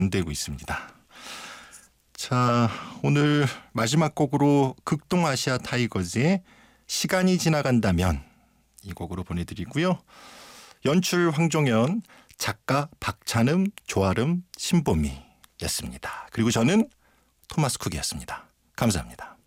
되고 있습니다. 자, 오늘 마지막 곡으로 극동아시아 타이거즈의 시간이 지나간다면 이 곡으로 보내드리고요. 연출 황종현, 작가 박찬음, 조아름, 신보미였습니다. 그리고 저는 토마스 쿡이었습니다. 감사합니다.